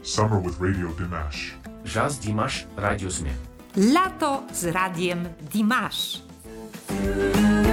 Summer with Radio Dimash. Jazz Dimash Radio Smie. Lato z radiem Dimash.